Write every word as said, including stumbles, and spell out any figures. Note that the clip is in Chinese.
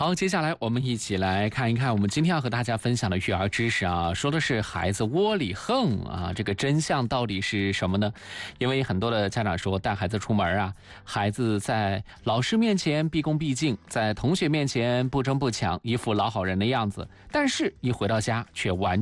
好，接下来我们一起来看一看我们今天要和大家分享的育儿知识啊，说的是孩子窝里横啊，这个真相到底是什么呢？因为很多的家长说带孩子出门啊，孩子在老师面前毕恭毕敬，在同学面前不争不抢，一副老好人的样子，但是一回到家却完